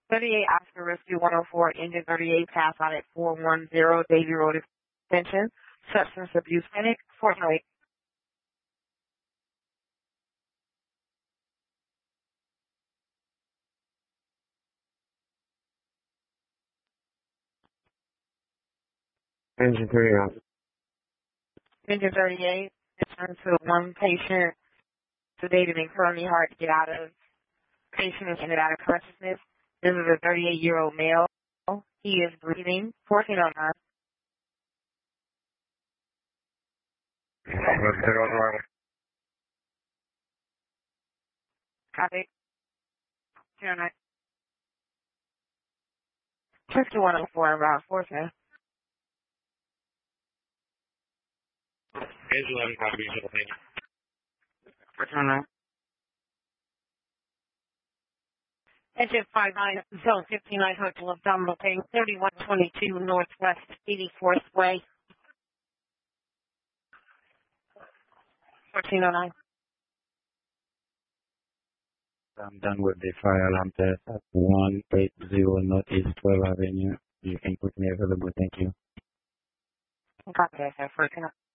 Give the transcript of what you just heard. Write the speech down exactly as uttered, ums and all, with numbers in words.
thirty-eight Oscar Rescue one oh four, engine thirty-eight, pass out at four one zero Davy Road Extension, substance abuse clinic, Fort Wayne. Engine thirty-eight. Engine thirty-eight, return to one patient, sedated and currently hard to get out of. Patient is in and out of consciousness. This is a thirty-eight-year-old male. He is breathing. fourteen oh nine. Copy. zero nine. fifty-one oh four around Fortune. Engine eleven, copy. fourteen oh nine. Engine five nine, zone fifty-nine, Hotel Abdominal Pain, thirty-one twenty-two Northwest eighty-fourth Way. fourteen oh nine. I'm done with the fire alarm test at one eighty Northeast twelfth Avenue. You can put me available. Thank you. Copy that, sir. fourteen oh nine.